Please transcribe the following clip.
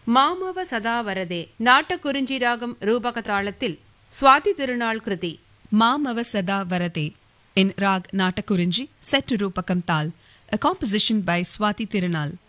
மாமவ சதா வரதே நாட்டக்குறிஞ்சி ராகம் ரூபக தாளத்தில் சுவாதி திருநாள் கிருதி. மாமவ சதா வரதே in Rag Natakurinji set to Rupakam Tal, a composition by Swati Tirunal.